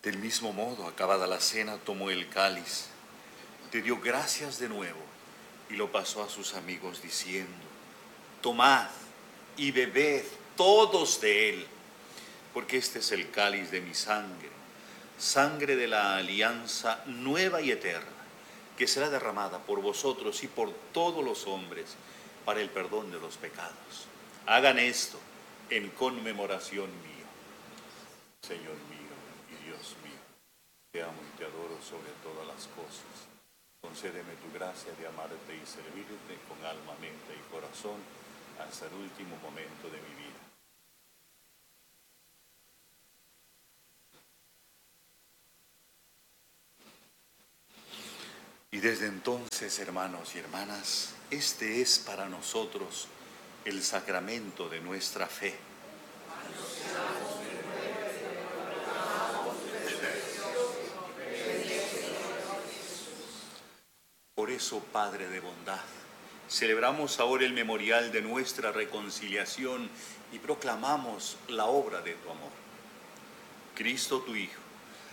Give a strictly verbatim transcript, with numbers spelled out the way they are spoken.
Del mismo modo, acabada la cena, tomó el cáliz, te dio gracias de nuevo y lo pasó a sus amigos diciendo: tomad y bebed todos de él, porque este es el cáliz de mi sangre, sangre de la alianza nueva y eterna, que será derramada por vosotros y por todos los hombres para el perdón de los pecados. Hagan esto en conmemoración mía. Señor mío y Dios mío, te amo y te adoro sobre todas las cosas. Concédeme tu gracia de amarte y servirte con alma, mente y corazón hasta el último momento de mi vida. Y desde entonces, hermanos y hermanas, este es para nosotros el sacramento de nuestra fe. Por eso, Padre de bondad, celebramos ahora el memorial de nuestra reconciliación y proclamamos la obra de tu amor. Cristo, tu Hijo,